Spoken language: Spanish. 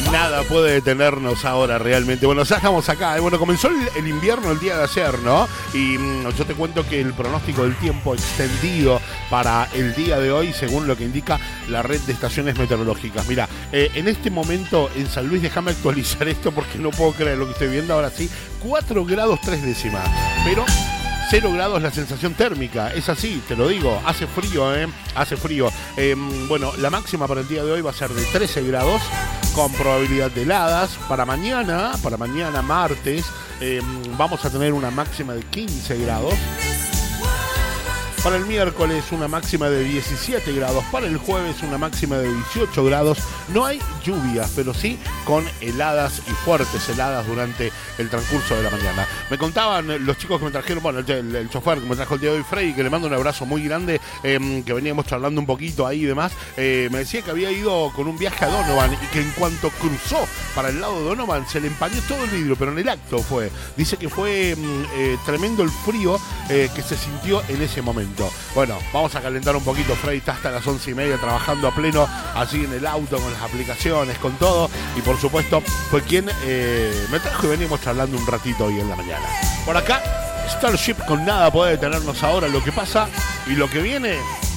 Nada puede detenernos ahora realmente. Bueno, ya estamos acá. Bueno, comenzó el invierno el día de ayer, ¿no? Y yo te cuento que el pronóstico del tiempo extendido para el día de hoy, según lo que indica la red de estaciones meteorológicas. Mira, en este momento en San Luis, déjame actualizar esto porque no puedo creer lo que estoy viendo ahora sí. 4 grados 3 décimas. Pero 0 grados la sensación térmica, es así, te lo digo, hace frío, hace frío. Bueno, la máxima para el día de hoy va a ser de 13 grados, con probabilidad de heladas. Para mañana martes, vamos a tener una máxima de 15 grados. Para el miércoles una máxima de 17 grados, para el jueves una máxima de 18 grados. No hay lluvias, pero sí con heladas y fuertes heladas durante el transcurso de la mañana. Me contaban los chicos que me trajeron, bueno, el chofer que me trajo el día de hoy, Freddy, que le mando un abrazo muy grande, que veníamos charlando un poquito ahí y demás, me decía que había ido con un viaje a Donovan y que en cuanto cruzó para el lado de Donovan se le empañó todo el vidrio, pero en el acto fue. Dice que fue tremendo el frío que se sintió en ese momento. Bueno, vamos a calentar un poquito. Freddy está hasta las 11:30 trabajando a pleno, así en el auto, con las aplicaciones, con todo. Y por supuesto, fue quien me trajo y venimos charlando un ratito hoy en la mañana. Por acá, Starship con Nada puede detenernos ahora. Lo que pasa y lo que viene